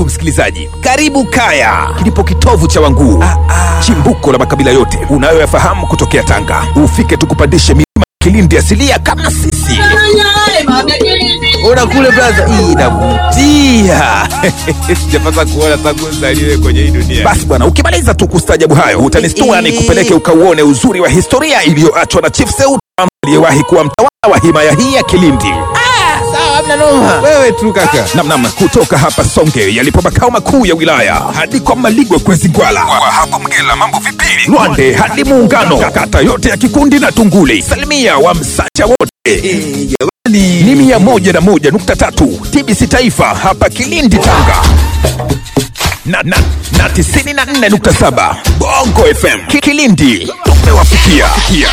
Ndugu msikilizaji, karibu Kaya, kilipo kitovu cha Wanguu, chimbuko la makabila yote unayoyafahamu kutokea Tanga. Ufike tukupandishe milima Kilindi asilia kama sisi. Ona kule brother, hii inavutia. Sijapata kuona tangu nzaliwe kwenye hii dunia. Basi bwana, ukimaliza tu kustajabu hayo, utanistua nikupeleke ukauone uzuri wa historia iliyoachwa na Chief Seuta aliyewahi kuwa mtawala wa himaya hii ya Kilindi. Sawa, hamna noma. Wewe tu kaka. Namnam, kutoka hapa Songe yalipo makao makuu ya wilaya hadi kwa Maligwe Kwezi Gwala, kwa hapo Mgela mambo vipili, Lwande hadi Muungano, kata yote ya Kikundi na Tunguli, salimia wa Msacha wote. Jamani, ni 101.3 TBC Taifa hapa Kilindi Tanga na 94.7 Bongo FM Kilindi. Tumewafikia.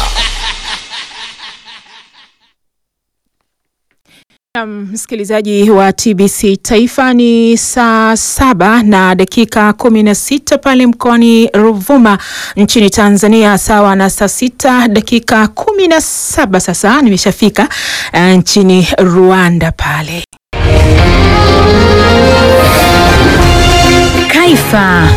Msikilizaji wa TBC Taifa, ni saa 7:16 pale mkoani Ruvuma nchini Tanzania, sawa na saa 6:17 sasa nimeshafika nchini Rwanda pale. Kaifa,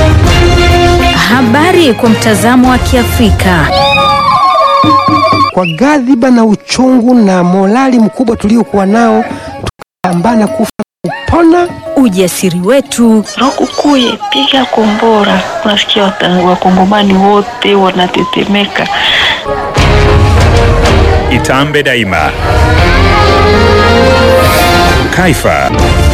habari kwa mtazamo wa Kiafrika. Kwa ghadhiba na uchungu na morali mkubwa tuliokuwa nao, tukapambana kufa kupona. Ujasiri wetu, Rokukuye, piga kombora. Unasikia wakongomani wote wanatetemeka. Itambe daima. Kaifa.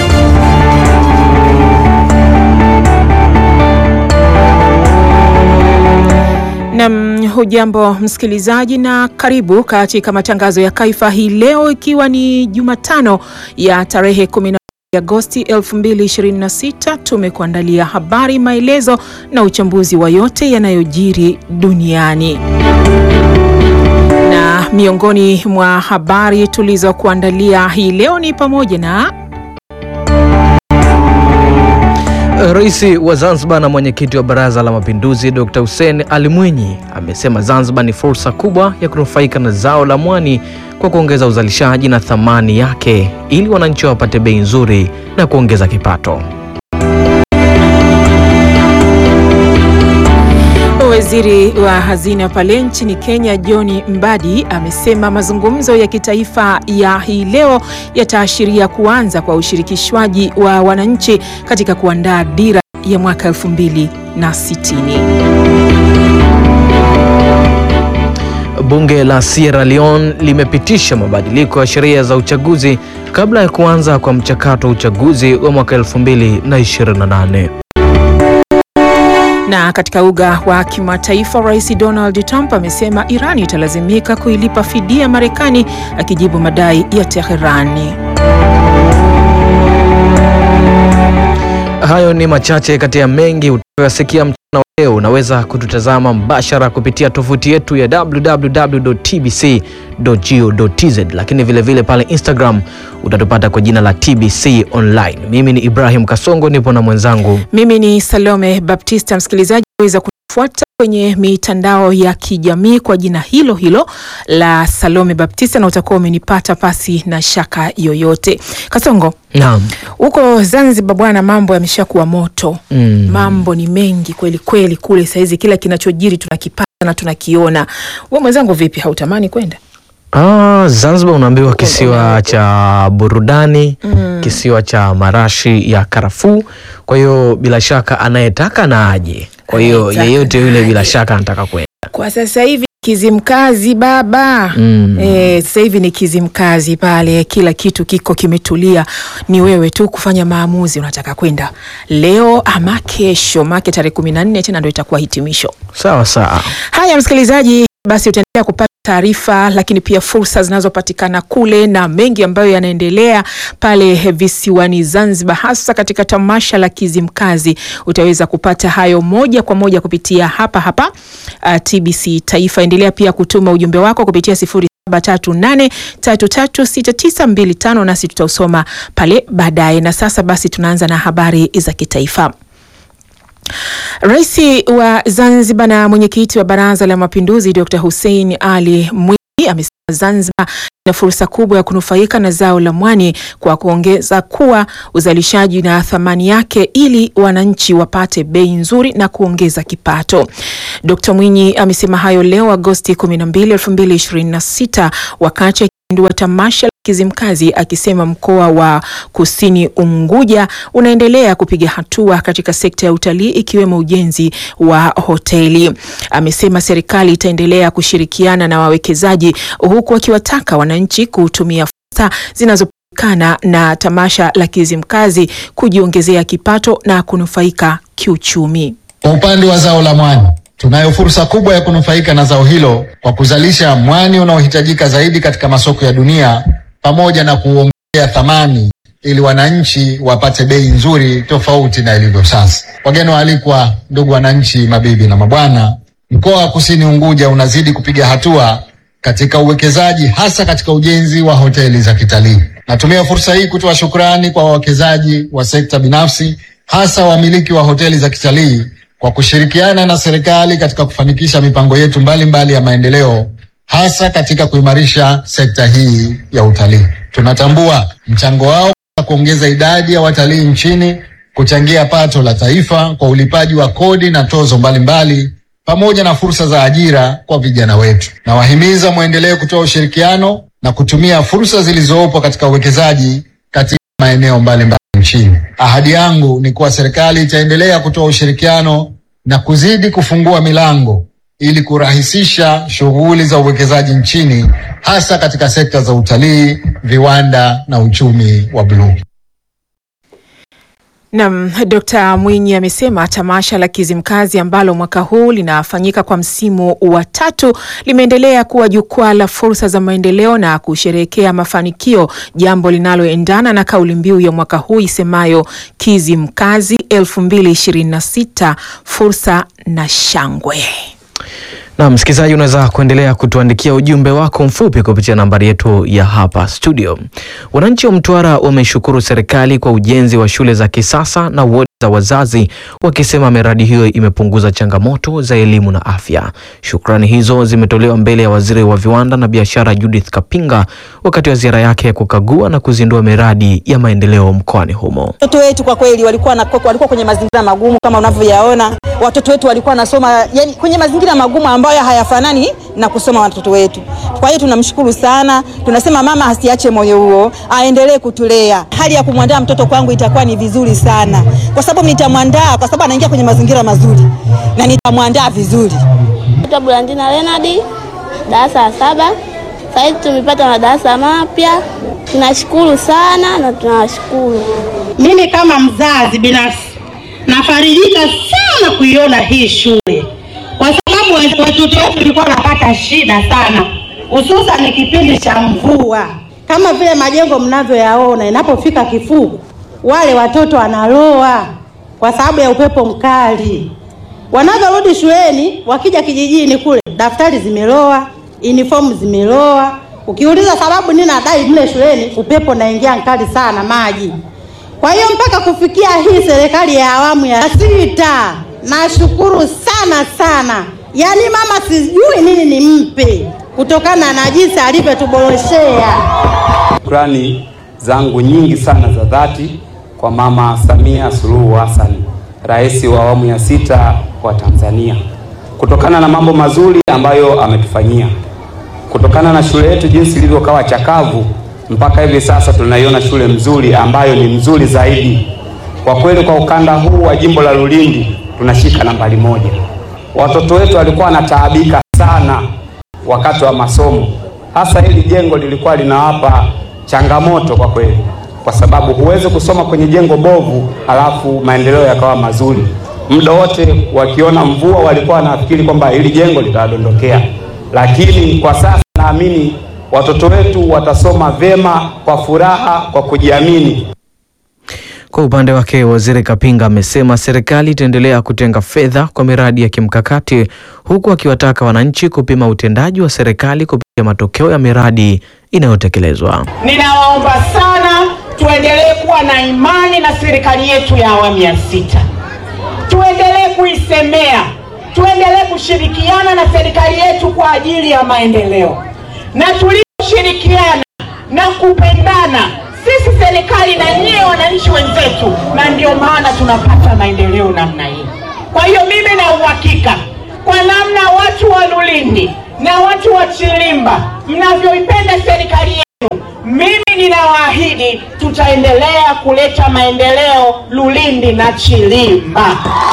Hujambo msikilizaji na karibu katika matangazo ya Kaifa hii leo, ikiwa ni Jumatano ya tarehe 10 Agosti 2026. Tumekuandalia habari, maelezo na uchambuzi wa yote yanayojiri duniani. Na miongoni mwa habari tulizokuandalia hii leo ni pamoja na Rais wa Zanzibar na mwenyekiti wa Baraza la Mapinduzi Dr. Hussein Ali Mwinyi amesema Zanzibar ni fursa kubwa ya kunufaika na zao la mwani kwa kuongeza uzalishaji na thamani yake ili wananchi wapate bei nzuri na kuongeza kipato. Waziri wa Hazina pale nchini Kenya John Mbadi amesema mazungumzo ya kitaifa ya hii leo yataashiria kuanza kwa ushirikishwaji wa wananchi katika kuandaa dira ya mwaka 2060. Bunge la Sierra Leone limepitisha mabadiliko ya sheria za uchaguzi kabla ya kuanza kwa mchakato wa uchaguzi wa mwaka 2028. Na katika uga wa kimataifa, Rais Donald Trump amesema Iran italazimika kuilipa fidia Marekani, akijibu madai ya Teherani. Hayo ni machache kati ya mengi utayosikia mchana leo. Unaweza kututazama mbashara kupitia tovuti yetu ya www.tbc.go.tz, lakini vile vile pale Instagram utatupata kwa jina la TBC Online. Mimi ni Ibrahim Kasongo, nipo na mwenzangu. Mimi ni Salome Baptista. Msikilizaji, unaweza kufuata kwenye mitandao ya kijamii kwa jina hilo hilo la Salome Baptista na utakuwa umenipata pasi na shaka yoyote. Kasongo, naam, huko Zanzibar bwana, mambo yameshakuwa moto. Mambo ni mengi kweli kweli kule saizi, kila kinachojiri tunakipata na tunakiona. Wewe mwenzangu, vipi, hautamani kwenda? Zanzibar unaambiwa kisiwa cha burudani, kisiwa cha marashi ya karafuu. Kwa hiyo bila shaka anayetaka na aje. Kwa hiyo yeyote yule bila shaka anataka kwenda. Kwa sasa hivi Kizimkazi baba. Sasa hivi ni Kizimkazi pale, kila kitu kiko kimetulia. Ni wewe tu kufanya maamuzi, unataka kwenda leo ama kesho. Maana tarehe 14 tena ndio itakuwa hitimisho. Sawa sawa. Haya msikilizaji, basi utaendelea kupata taarifa, lakini pia fursa zinazopatikana kule na mengi ambayo yanaendelea pale visiwani Zanzibar, hasa katika tamasha la Kizimkazi. Utaweza kupata hayo moja kwa moja kupitia hapa TBC Taifa. Endelea pia kutuma ujumbe wako kupitia 0738336925 nasi tutausoma pale baadaye. Na sasa basi tunaanza na habari za kitaifa. Rais wa Zanzibar na mwenyekiti wa Baraza la Mapinduzi Dr. Hussein Ali Mwinyi amesema Zanzibar ina fursa kubwa ya kunufaika na zao la mwani kwa kuongeza kuwa uzalishaji na thamani yake ili wananchi wapate bei nzuri na kuongeza kipato. Dr. Mwinyi amesema hayo leo Agosti 12, 2026 wakati akizindua tamasha la Kizimkazi, akisema mkoa wa Kusini Unguja unaendelea kupiga hatua katika sekta ya utalii ikiwemo ujenzi wa hoteli. Amesema serikali itaendelea kushirikiana na wawekezaji huku akiwataka wananchi kutumia fursa zinazopatikana na tamasha la Kizimkazi kujiongezea kipato na kunufaika kiuchumi. Kwa upande wa zao la mwani, tunayo fursa kubwa ya kunufaika na zao hilo kwa kuzalisha mwani unaohitajika zaidi katika masoko ya dunia pamoja na kuongezea thamani ili wananchi wapate bei nzuri tofauti na ilivyo sasa. Wageni waalikwa, ndugu wananchi, mabibi na mabwana, mkoa wa Kusini Unguja unazidi kupiga hatua katika uwekezaji, hasa katika ujenzi wa hoteli za kitalii. Natumia fursa hii kutoa shukrani kwa wawekezaji wa sekta binafsi, hasa wamiliki wa hoteli za kitalii kwa kushirikiana na serikali katika kufanikisha mipango yetu mbalimbali ya maendeleo, hasa katika kuimarisha sekta hii ya utalii. Tunatambua mchango wao kwa kuongeza idadi ya watalii nchini, kuchangia pato la taifa kwa ulipaji wa kodi na tozo mbalimbali, pamoja na fursa za ajira kwa vijana wetu. Nawahimiza muendelee kutoa ushirikiano na kutumia fursa zilizopo katika uwekezaji katika maeneo mbalimbali nchini. Ahadi yangu ni kuwa serikali itaendelea kutoa ushirikiano na kuzidi kufungua milango ili kurahisisha shughuli za uwekezaji nchini, hasa katika sekta za utalii, viwanda na uchumi wa bluu. Naam, Dr. Mwinyi amesema tamasha la Kizimkazi ambalo mwaka huu linafanyika kwa msimu wa 3 limeendelea kuwa jukwaa la fursa za maendeleo na kusherehekea mafanikio, jambo linaloendana na kauli mbiu ya mwaka huu isemayo Kizimkazi 2026 fursa na shangwe. Na msikilizaji, unaweza kuendelea kutuandikia ujumbe wako mfupi kupitia nambari yetu ya hapa studio. Wananchi wa Mtwara wameshukuru serikali kwa ujenzi wa shule za kisasa na wodi za wazazi, wakisema miradi hiyo imepunguza changamoto za elimu na afya. Shukrani hizo zimetolewa mbele ya Waziri wa Viwanda na Biashara Judith Kapinga wakati wa ziara yake ya kukagua na kuzindua miradi ya maendeleo mkoani humo. Watoto wetu kwa kweli walikuwa kwenye mazingira magumu kama unavyoyaona. Watoto wetu walikuwa nasoma yani kwenye mazingira magumu ambayo hayafanani na kusoma watoto wetu. Kwa hiyo tunamshukuru sana. Tunasema mama asiache moyo huo, aendelee kutulea. Hali ya kumwandaa mtoto kwangu itakuwa ni vizuri sana. Kwa sababu nitamwandaa kwa sababu anaingia kwenye mazingira mazuri na nitamwandaa vizuri. Dr. Blandina Leonard, darasa la 7. Sasa tumepata madarasa mapya. Tunashukuru sana na tunawashukuru. Mimi kama mzazi binafsi nafarijika sana kuiona hii shule, kwa sababu watoto wetu walikuwa wanapata shida sana, hususan kipindi cha mvua. Kama vile majengo mnavyoyaona, inapofika kifuku wale watoto wanaloa kwa sababu ya upepo mkali. Wanavyorudi shuleni, wakija kijijini kule, daftari zimeloa, uniform zimeloa. Ukiuliza sababu nini, nadai mle shuleni upepo naingia mkali sana, maji. Kwa hiyo mpaka kufikia hii serikali ya awamu ya 6, nashukuru sana sana. Yaani mama sijui nini nimpe kutokana na jinsi alivyotuboroshea. Shukrani zangu nyingi sana za dhati kwa Mama Samia Suluhu Hassan, Rais wa awamu ya 6 wa Tanzania, kutokana na mambo mazuri ambayo ametufanyia, kutokana na shule yetu jinsi ilivyokawa chakavu. Mpaka hivi sasa tunaiona shule mzuri ambayo ni mzuri zaidi. Kwa kweli kwa ukanda huu wa jimbo la Lulindi tunashika nambari 1. Watoto wetu walikuwa wanataabika sana wakati wa masomo. Hasa hili jengo lilikuwa linawapa changamoto kwa kweli, kwa sababu huwezi kusoma kwenye jengo bovu alafu maendeleo yakawa mazuri. Muda wote wakiona mvua walikuwa wanafikiri kwamba hili jengo litadondokea. Lakini kwa sasa naamini watoto wetu watasoma vyema kwa furaha, kwa kujiamini. Kwa upande wake, Waziri Kapinga amesema serikali itaendelea kutenga fedha kwa miradi ya kimkakati, huku akiwataka wananchi kupima utendaji wa serikali kupitia matokeo ya miradi inayotekelezwa. Ninawaomba sana tuendelee kuwa na imani na serikali yetu ya awamu ya 6. Tuendelee kuisemea, tuendelee kushirikiana na serikali yetu kwa ajili ya maendeleo. na tulishirikiana na kupendana sisi serikali na nyie wananchi wenzetu, na ndio maana tunapata maendeleo namna hii. Kwa hiyo mimi na uhakika kwa namna watu wa Lulindi na watu wa Chilimba mnavyoipenda serikali yenu, mimi ninawaahidi tutaendelea kuleta maendeleo Lulindi na Chilimba.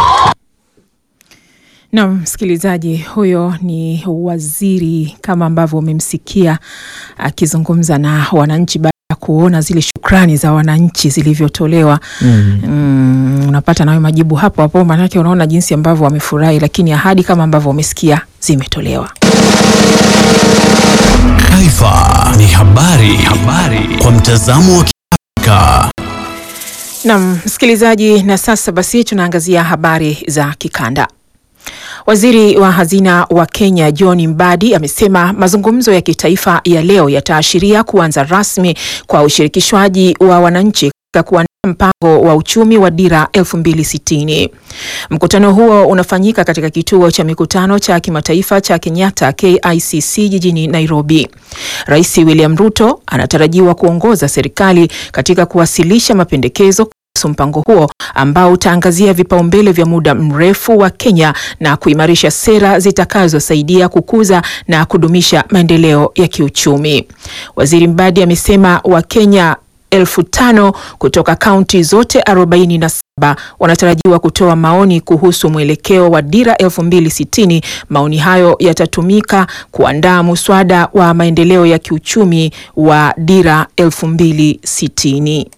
Na msikilizaji, huyo ni waziri kama ambavyo umemsikia akizungumza na wananchi baada ya kuona zile shukrani za wananchi zilivyotolewa. Unapata nawe majibu hapo hapo, manake unaona jinsi ambavyo wamefurahi, lakini ahadi kama ambavyo umesikia zimetolewa. Taifa ni habari kwa mtazamo wa Kiafrika. Naam msikilizaji, na sasa basi tunaangazia habari za kikanda. Waziri wa hazina wa Kenya John Mbadi amesema mazungumzo ya kitaifa ya leo yataashiria kuanza rasmi kwa ushirikishwaji wa wananchi katika kuandaa mpango wa uchumi wa dira 2060. Mkutano huo unafanyika katika kituo cha mikutano cha kimataifa cha Kenyatta KICC jijini Nairobi. Rais William Ruto anatarajiwa kuongoza serikali katika kuwasilisha mapendekezo mpango huo ambao utaangazia vipaumbele vya muda mrefu wa Kenya na kuimarisha sera zitakazosaidia kukuza na kudumisha maendeleo ya kiuchumi. Waziri Mbadi amesema Wakenya 5,000 kutoka kaunti zote 47 wanatarajiwa kutoa maoni kuhusu mwelekeo wa dira 2060. Maoni hayo yatatumika kuandaa muswada wa maendeleo ya kiuchumi wa dira 2060.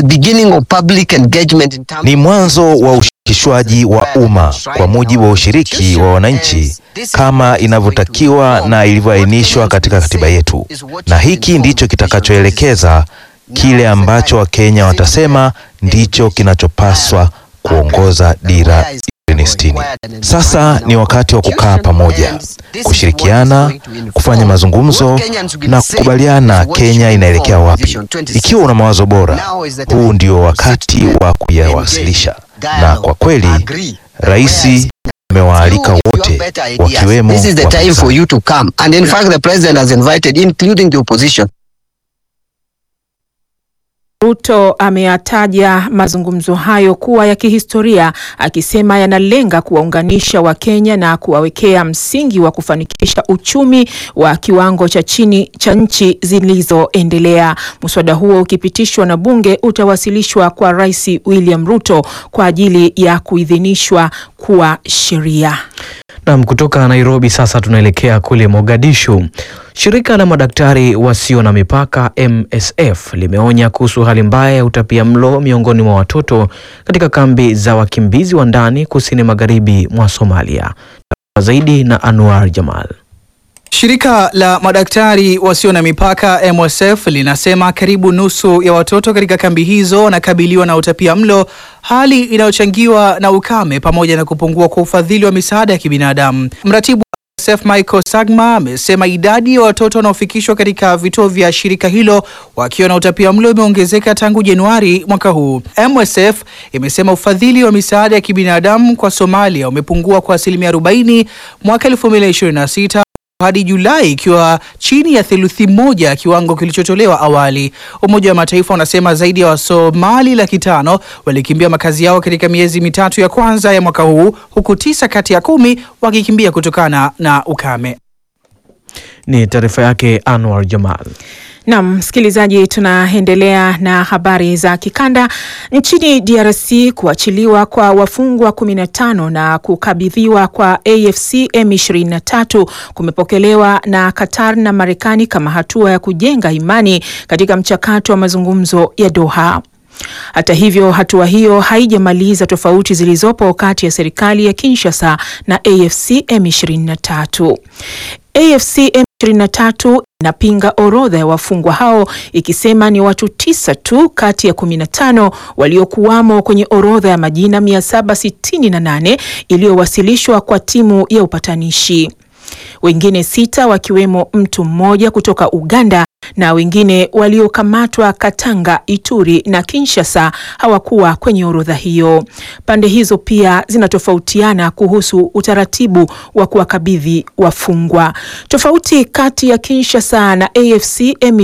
Ni mwanzo wa ushirikishwaji wa umma kwa mujibu wa ushiriki wa wananchi kama inavyotakiwa na ilivyoainishwa katika katiba yetu, na hiki ndicho kitakachoelekeza kile ambacho Wakenya watasema ndicho kinachopaswa kuongoza dira 2060. Sasa ni wakati wa kukaa pamoja, kushirikiana, kufanya mazungumzo na kukubaliana Kenya inaelekea wapi. Ikiwa una mawazo bora, huu ndio wakati wa kuyawasilisha. Na kwa kweli, Rais amewaalika wote wakiwemo Ruto ameyataja mazungumzo hayo kuwa ya kihistoria, akisema yanalenga kuwaunganisha Wakenya na kuwawekea msingi wa kufanikisha uchumi wa kiwango cha chini cha nchi zilizoendelea. Muswada huo ukipitishwa na bunge utawasilishwa kwa Rais William Ruto kwa ajili ya kuidhinishwa kuwa sheria. Na kutoka Nairobi sasa tunaelekea kule Mogadishu. Shirika la madaktari wasio na mipaka MSF limeonya kuhusu hali mbaya ya utapiamlo miongoni mwa watoto katika kambi za wakimbizi wa ndani kusini magharibi mwa Somalia. Zaidi na Anwar Jamal. Shirika la madaktari wasio na mipaka MSF linasema karibu nusu ya watoto katika kambi hizo wanakabiliwa na utapiamlo, hali inayochangiwa na ukame pamoja na kupungua kwa ufadhili wa misaada ya kibinadamu. Mratibu MSF Michael Sagma amesema idadi ya watoto wanaofikishwa katika vituo vya shirika hilo wakiwa na utapiamlo imeongezeka tangu Januari mwaka huu. MSF imesema ufadhili wa misaada ya kibinadamu kwa Somalia umepungua kwa 40% mwaka 2026 hadi Julai, ikiwa chini ya theluthi moja ya kiwango kilichotolewa awali. Umoja wa Mataifa unasema zaidi ya Wasomali 500,000 walikimbia makazi yao katika miezi mitatu ya kwanza ya mwaka huu, huku 9 kati ya 10 wakikimbia kutokana na ukame. Ni taarifa yake Anwar Jamal. Naam, msikilizaji, tunaendelea na habari za kikanda. Nchini DRC, kuachiliwa kwa wafungwa 15 na kukabidhiwa kwa AFC M23 kumepokelewa na Qatar na Marekani kama hatua ya kujenga imani katika mchakato wa mazungumzo ya Doha. Hata hivyo, hatua hiyo haijamaliza tofauti zilizopo kati ya serikali ya Kinshasa na AFC M23. AFC M23 inapinga orodha ya wafungwa hao, ikisema ni watu 9 tu kati ya 15 waliokuwamo kwenye orodha ya majina 768 iliyowasilishwa kwa timu ya upatanishi. Wengine 6 wakiwemo mtu mmoja kutoka Uganda na wengine waliokamatwa Katanga, Ituri na Kinshasa hawakuwa kwenye orodha hiyo. Pande hizo pia zinatofautiana kuhusu utaratibu wa kuwakabidhi wafungwa. Tofauti kati ya Kinshasa na AFC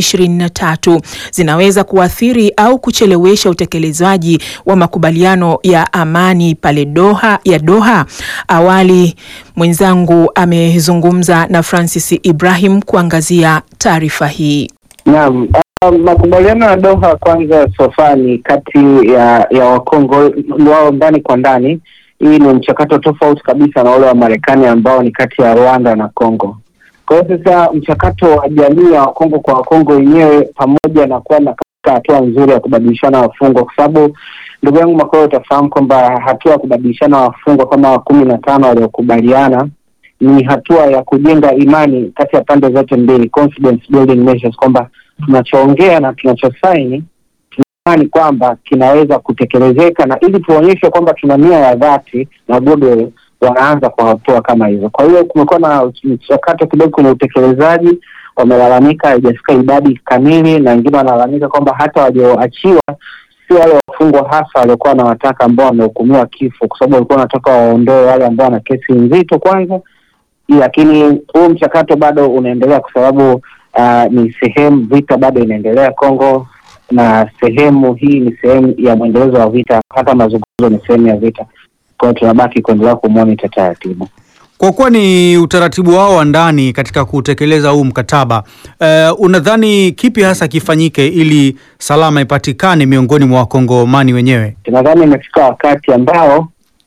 M23 zinaweza kuathiri au kuchelewesha utekelezaji wa makubaliano ya amani pale Doha. Awali mwenzangu amezungumza na Francis Ibrahim kuangazia taarifa hii. Naam, makubaliano ya Doha kwanza sofani kati ya Wakongo wao ndani kwa ndani. Hii ni mchakato tofauti kabisa na ule wa Marekani ambao ni kati ya Rwanda na Kongo. Kwa hiyo sasa mchakato wa jamii ya Wakongo kwa Wakongo wenyewe pamoja na kuwa na hatua nzuri ya kubadilishana wafungwa, kwa sababu ndugu yangu Makoro utafahamu kwamba hatua ya kubadilishana wafungwa kama 15 waliokubaliana ni hatua ya kujenga imani kati ya pande zote mbili, confidence building measures, kwamba tunachoongea na tunachosaini tunaamini kwamba kinaweza kutekelezeka, na ili tuonyeshe kwamba tuna nia ya dhati na goodwill, wanaanza kwa hatua kama hizo. Kwa hiyo kumekuwa na mchakato kidogo kwenye utekelezaji. Wamelalamika haijafika idadi kamili, na wengine wanalalamika kwamba hata walioachiwa si wale wafungwa hasa waliokuwa wanawataka ambao wamehukumiwa kifo, kwa sababu walikuwa wanataka waondoe wale ambao wana kesi nzito kwanza. Lakini huu mchakato bado unaendelea kwa sababu ni sehemu, vita bado inaendelea Kongo, na sehemu hii ni sehemu ya mwendelezo wa vita, hata mazungumzo ni sehemu ya vita. Kwa hiyo tunabaki kuendelea kumonitor taratibu. Kwa kuwa ni utaratibu wao wa ndani katika kutekeleza huu mkataba, unadhani kipi hasa kifanyike ili salama ipatikane miongoni mwa Wakongomani wenyewe? Tunadhani imefika wakati ambao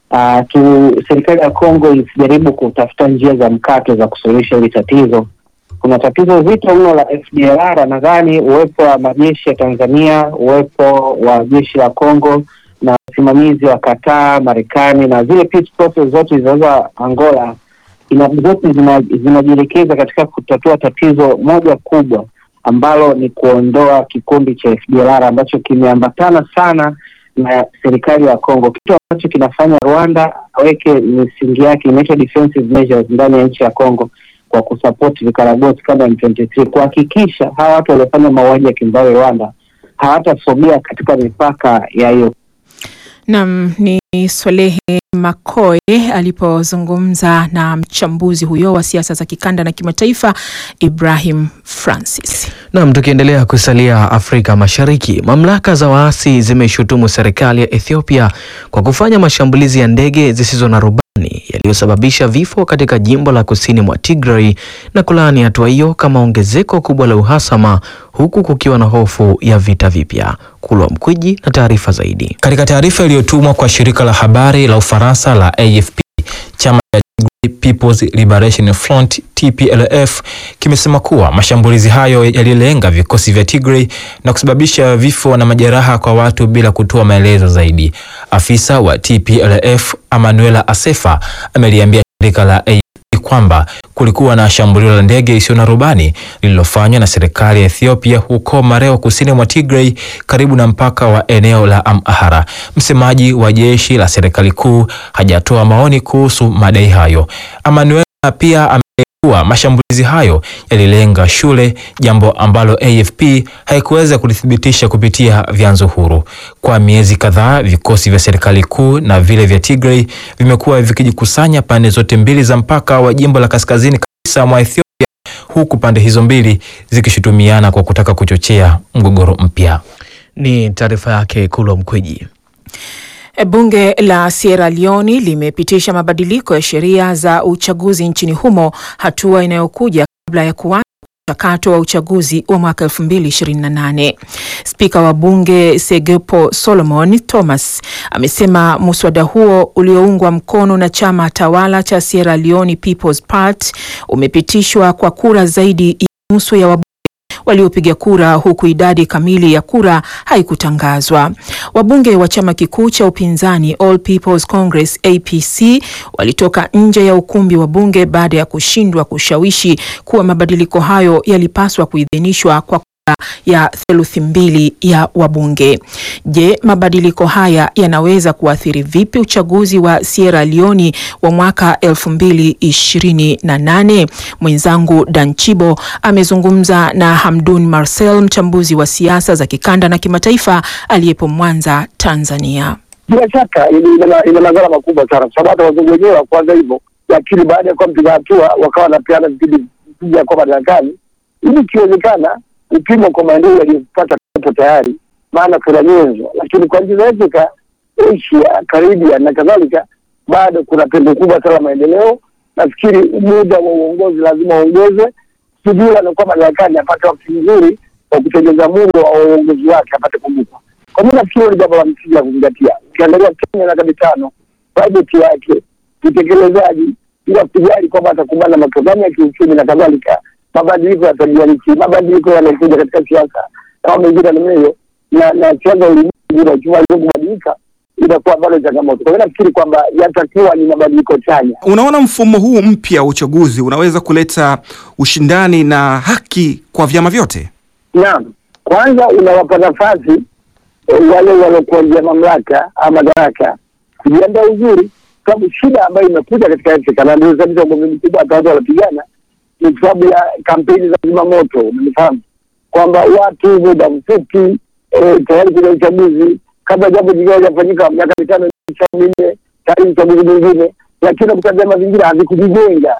serikali ya Kongo isijaribu kutafuta njia za mkato za kusuluhisha hili tatizo. Kuna tatizo zito mno la FDLR. Nadhani uwepo wa majeshi ya Tanzania, uwepo wa jeshi la Kongo na usimamizi wa Qatar, Marekani na zile peace process zote zilizoanza Angola, zote zinajielekeza katika kutatua tatizo moja kubwa ambalo ni kuondoa kikundi cha FDLR ambacho kimeambatana sana na serikali ya Kongo. Kitu ambacho kinafanya Rwanda aweke misingi yake inaitwa defensive measures ndani ya nchi ya Kongo kwa kusupport vikaragosi kama M23, kuhakikisha hawa watu waliofanya mauaji ya kimbari Rwanda hawatasogea katika mipaka ya hiyo. Naam, ni Swalehe Makoe alipozungumza na mchambuzi huyo wa siasa za kikanda na kimataifa Ibrahim Francis. Naam, tukiendelea kusalia Afrika Mashariki, mamlaka za waasi zimeshutumu serikali ya Ethiopia kwa kufanya mashambulizi ya ndege zisizo na rubani yaliyosababisha vifo katika jimbo la kusini mwa Tigray na kulaani hatua hiyo kama ongezeko kubwa la uhasama, huku kukiwa na hofu ya vita vipya. Kulwa Mkwiji na taarifa zaidi. Katika taarifa iliyotumwa kwa shirika la habari la Ufaransa la AFP, chama cha Tigray People's Liberation Front TPLF kimesema kuwa mashambulizi hayo yalilenga vikosi vya Tigray na kusababisha vifo na majeraha kwa watu bila kutoa maelezo zaidi. Afisa wa TPLF Amanuela Asefa ameliambia shirika la AFP kwamba kulikuwa na shambulio la ndege isiyo na rubani lililofanywa na serikali ya Ethiopia huko Mareo kusini mwa Tigray karibu na mpaka wa eneo la Amhara. Msemaji wa jeshi la serikali kuu hajatoa maoni kuhusu madai hayo. Amanuela pia amekuwa mashambulizi hayo yalilenga shule, jambo ambalo AFP haikuweza kulithibitisha kupitia vyanzo huru. Kwa miezi kadhaa, vikosi vya serikali kuu na vile vya Tigray vimekuwa vikijikusanya pande zote mbili za mpaka wa jimbo la kaskazini kabisa mwa Ethiopia, huku pande hizo mbili zikishutumiana kwa kutaka kuchochea mgogoro mpya. Ni taarifa yake Kulwa Mkwiji. Bunge la Sierra Leone limepitisha mabadiliko ya sheria za uchaguzi nchini humo, hatua inayokuja kabla ya kuanza mchakato wa uchaguzi wa mwaka 2028. Spika wa bunge Segepo Solomon Thomas amesema muswada huo ulioungwa mkono na chama tawala cha Sierra Leone People's Party umepitishwa kwa kura zaidi ya nusu ya wabunge waliopiga kura, huku idadi kamili ya kura haikutangazwa. Wabunge wa chama kikuu cha upinzani All People's Congress APC walitoka nje ya ukumbi wa bunge baada ya kushindwa kushawishi kuwa mabadiliko hayo yalipaswa kuidhinishwa kwa ya theluthi mbili ya wabunge. Je, mabadiliko haya yanaweza kuathiri vipi uchaguzi wa Sierra Leone wa mwaka 2028? Mwenzangu Dan Chibo amezungumza na Hamdun Marcel, mchambuzi wa siasa za kikanda na kimataifa aliyepo Mwanza, Tanzania. Bila shaka ina madhara makubwa sana, kwa sababu wazungu wenyewe kwanza hivyo, lakini baada ya kupiga hatua wakawa wanapeana vipindi vya kwa madarakani, ili kiwezekana upimo kwa maendeleo yaliyopata hapo tayari, maana kuna nyenzo, lakini kwa nchi za Afrika, Asia, Caribbean na kadhalika bado kuna pengo kubwa sana maendeleo. Nafikiri muda wa uongozi lazima uongeze, sijui anakuwa madarakani apate wakati mzuri wa kutengeneza muundo wa uongozi wake apate kumbukwa. Kwa mimi nafikiri ni jambo la msingi la kuzingatia. Ukiangalia Kenya na kabitano, bajeti yake, utekelezaji, bila kujali kwamba atakumbana na matokeo ya kiuchumi na kadhalika, mabadiliko ya tabia nchi, mabadiliko yanayokuja katika siasa na mengine mengineyo, na chanzo ulimwengu uchumi kubadilika, itakuwa bado changamoto. Kwa hiyo nafikiri kwamba yatakuwa ni mabadiliko chanya. Unaona mfumo huu mpya wa uchaguzi unaweza kuleta ushindani na haki kwa vyama vyote? Naam. Kwanza unawapa nafasi wale waliokuwa mamlaka ama madaraka kujiandaa uzuri, sababu shida ambayo imekuja katika Afrika na ndio sababu ugomvi mkubwa watu wanapigana ni sababu ya kampeni za zimamoto. Unafahamu kwamba watu muda mfupi tayari kuna uchaguzi, kabla jambo jingine hajafanyika miaka 5 minne tayari uchaguzi mwingine, lakini kutazama mazingira havikujijenga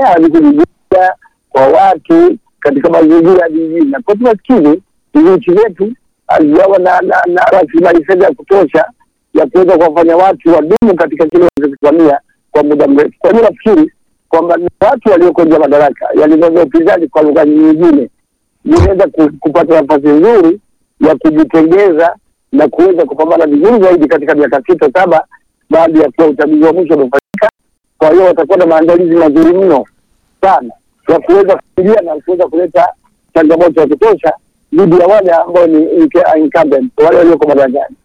kwa watu katika mazingira ya jijini. Na kwa maskini nchi zetu alijawa na rasilimali fedha ya kutosha ya kuweza kuwafanya watu wadumu katika kile wanachokisimamia kwa muda mrefu. Kwa hiyo nafikiri kwamba watu walioko nje madaraka, yani ndio upinzani kwa lugha nyingine, inaweza kupata nafasi nzuri ya kujitengeza na kuweza kupambana vizuri zaidi katika miaka 6-7 baada ya kuwa uchaguzi wa mwisho umefanyika. Kwa hiyo watakuwa na maandalizi mazuri mno sana ya kuweza kufikiria na kuweza kuleta changamoto ya kutosha dhidi ya wale ambao ni incumbent, wale walioko madarakani.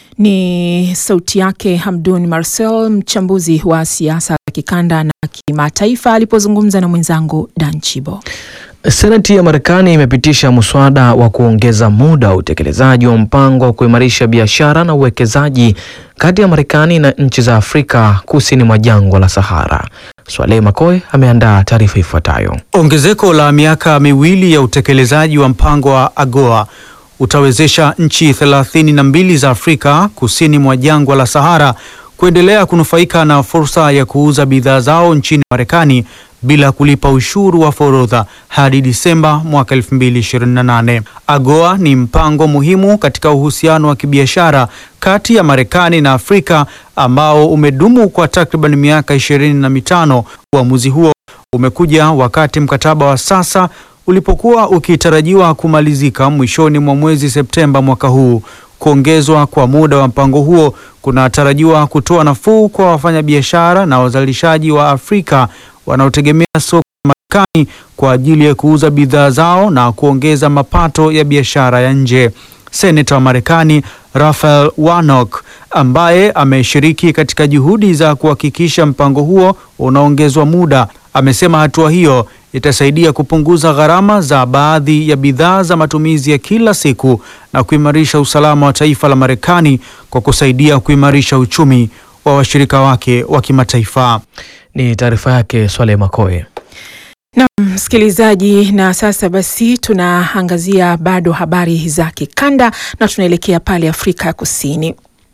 Ni sauti yake Hamdun Marcel, mchambuzi wa siasa za kikanda na kimataifa, alipozungumza na mwenzangu Dan Chibo. Senati ya Marekani imepitisha muswada wa kuongeza muda wa utekelezaji wa mpango wa kuimarisha biashara na uwekezaji kati ya Marekani na nchi za Afrika kusini mwa jangwa la Sahara. Swaleh Makoe ameandaa taarifa ifuatayo. Ongezeko la miaka miwili ya utekelezaji wa mpango wa AGOA utawezesha nchi 32 za Afrika kusini mwa jangwa la Sahara kuendelea kunufaika na fursa ya kuuza bidhaa zao nchini Marekani bila kulipa ushuru wa forodha hadi Disemba mwaka 2028. AGOA ni mpango muhimu katika uhusiano wa kibiashara kati ya Marekani na Afrika ambao umedumu kwa takriban miaka 25. Uamuzi huo umekuja wakati mkataba wa sasa ulipokuwa ukitarajiwa kumalizika mwishoni mwa mwezi Septemba mwaka huu. Kuongezwa kwa muda wa mpango huo kunatarajiwa kutoa nafuu kwa wafanyabiashara na wazalishaji wa Afrika wanaotegemea soko la Marekani kwa ajili ya kuuza bidhaa zao na kuongeza mapato ya biashara ya nje. Seneta wa Marekani Raphael Warnock, ambaye ameshiriki katika juhudi za kuhakikisha mpango huo unaongezwa muda, amesema hatua hiyo itasaidia kupunguza gharama za baadhi ya bidhaa za matumizi ya kila siku na kuimarisha usalama wa taifa la Marekani kwa kusaidia kuimarisha uchumi wa washirika wake wa kimataifa. Ni taarifa yake Swaleh Makoe. Na msikilizaji, na sasa basi tunaangazia bado habari za kikanda na tunaelekea pale Afrika Kusini.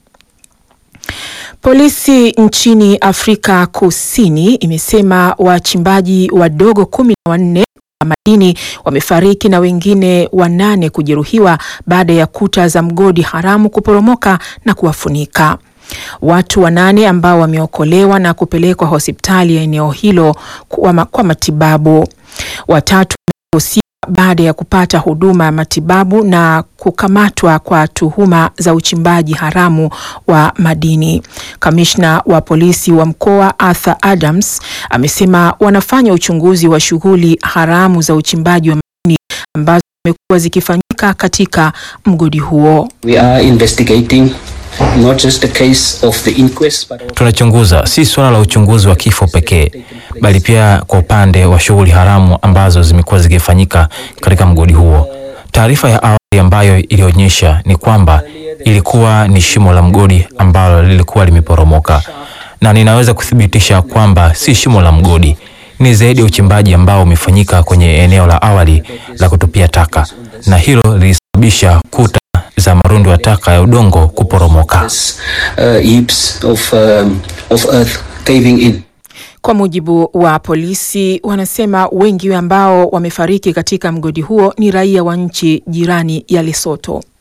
Polisi nchini Afrika Kusini imesema wachimbaji wadogo 14 wa madini wamefariki na wengine 8 kujeruhiwa baada ya kuta za mgodi haramu kuporomoka na kuwafunika. Watu 8 ambao wameokolewa na kupelekwa hospitali ya eneo hilo kwa matibabu. 3 wameruhusiwa baada ya kupata huduma ya matibabu na kukamatwa kwa tuhuma za uchimbaji haramu wa madini. Kamishna wa polisi wa mkoa Arthur Adams amesema wanafanya uchunguzi wa shughuli haramu za uchimbaji wa madini ambazo zimekuwa zikifanyika katika mgodi huo. We are investigating not just the case of the inquest, but tunachunguza si swala la uchunguzi wa kifo pekee, bali pia kwa upande wa shughuli haramu ambazo zimekuwa zikifanyika katika mgodi huo. Taarifa ya awali ambayo ilionyesha ni kwamba ilikuwa ni shimo la mgodi ambalo lilikuwa limeporomoka, na ninaweza kuthibitisha kwamba si shimo la mgodi, ni zaidi ya uchimbaji ambao umefanyika kwenye eneo la awali la kutupia taka, na hilo lilisababisha kuta za marundo ya taka ya udongo kuporomoka. Heaps of earth caving in. Kwa mujibu wa polisi, wanasema wengi ambao wamefariki katika mgodi huo ni raia wa nchi jirani ya Lesotho.